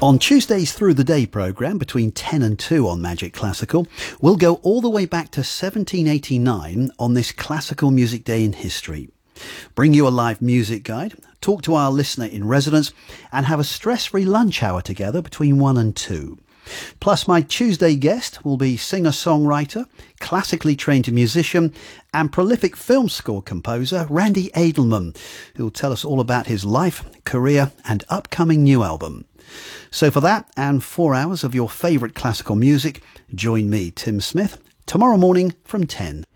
On Tuesday's Through the Day programme, between 10 and 2 on Magic Classical, we'll go all the way back to 1789 on this classical music day in history. Bring you a live music guide, talk to our listener in residence, and have a stress-free lunch hour together between 1 and 2. Plus, my Tuesday guest will be singer-songwriter, classically trained musician, and prolific film score composer Randy Edelman, who'll tell us all about his life, career, and upcoming new album. So for that and 4 hours of your favourite classical music, join me, Tim Smith, tomorrow morning from 10.